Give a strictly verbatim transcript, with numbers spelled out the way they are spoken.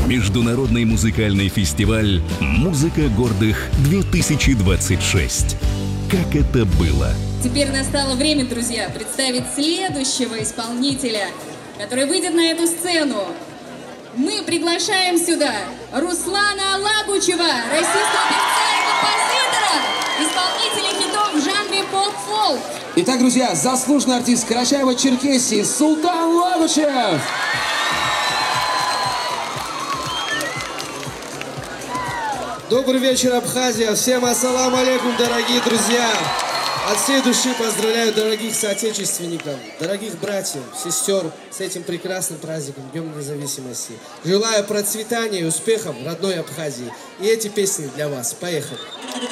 Международный музыкальный фестиваль «Музыка гордых-две тысячи двадцать шесть». Как это было? Теперь настало время, друзья, представить следующего исполнителя, который выйдет на эту сцену. Мы приглашаем сюда Руслана Лагучева, российского певца и композитора, исполнителя хитов в жанре поп-фолк. Итак, друзья, заслуженный артист Карачаево-Черкесии Султан Лагучев. Добрый вечер, Абхазия! Всем ассаламу алейкум, дорогие друзья! От всей души поздравляю дорогих соотечественников, дорогих братьев, сестер с этим прекрасным праздником, Днем Независимости. Желаю процветания и успехов в родной Абхазии. И эти песни для вас. Поехали!